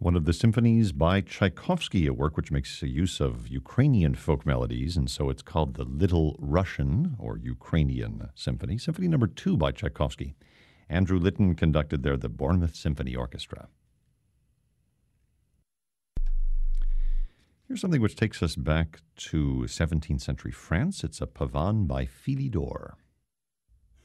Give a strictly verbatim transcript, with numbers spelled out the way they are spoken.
One of the symphonies by Tchaikovsky, a work which makes use of Ukrainian folk melodies, and so it's called the Little Russian or Ukrainian Symphony. Symphony number two by Tchaikovsky. Andrew Litton conducted there the Bournemouth Symphony Orchestra. Here's something which takes us back to seventeenth century France. It's a pavane by Philidor.